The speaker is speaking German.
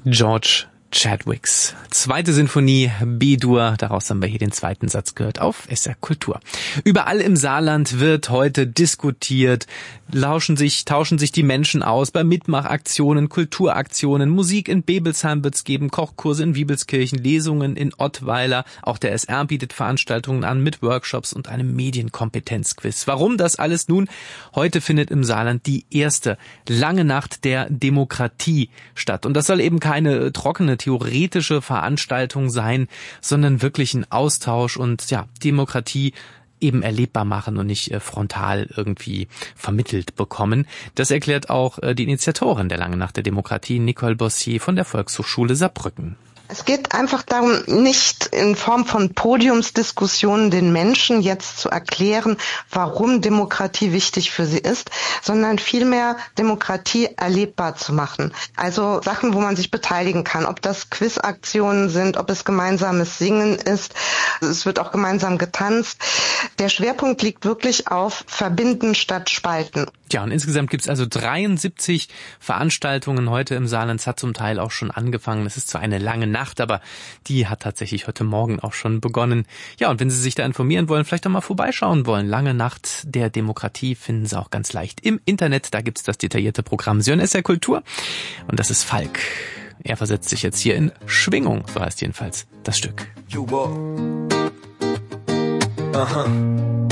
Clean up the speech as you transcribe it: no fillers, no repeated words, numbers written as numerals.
George Chadwicks zweite Sinfonie B-Dur, daraus haben wir hier den zweiten Satz gehört auf SR Kultur. Überall im Saarland wird heute diskutiert, tauschen sich die Menschen aus bei Mitmachaktionen, Kulturaktionen, Musik in Bebelsheim wird's geben, Kochkurse in Wiebelskirchen, Lesungen in Ottweiler, auch der SR bietet Veranstaltungen an mit Workshops und einem Medienkompetenzquiz. Warum das alles nun? Heute findet im Saarland die erste lange Nacht der Demokratie statt und das soll eben keine trockene theoretische Veranstaltung sein, sondern wirklich ein Austausch und Demokratie eben erlebbar machen und nicht frontal irgendwie vermittelt bekommen. Das erklärt auch die Initiatorin der Langen Nacht der Demokratie, Nicole Bossier von der Volkshochschule Saarbrücken. Es geht einfach darum, nicht in Form von Podiumsdiskussionen den Menschen jetzt zu erklären, warum Demokratie wichtig für sie ist, sondern vielmehr Demokratie erlebbar zu machen. Also Sachen, wo man sich beteiligen kann, ob das Quizaktionen sind, ob es gemeinsames Singen ist. Es wird auch gemeinsam getanzt. Der Schwerpunkt liegt wirklich auf Verbinden statt Spalten. Ja, und insgesamt gibt's also 73 Veranstaltungen heute im Saarland. Es hat zum Teil auch schon angefangen. Es ist zwar eine lange Nacht, aber die hat tatsächlich heute Morgen auch schon begonnen. Ja, und wenn Sie sich da informieren wollen, vielleicht auch mal vorbeischauen wollen. Lange Nacht der Demokratie finden Sie auch ganz leicht im Internet. Da gibt's das detaillierte Programm Sie hören SR Kultur. Und das ist Falk. Er versetzt sich jetzt hier in Schwingung, so heißt jedenfalls das Stück. Aha.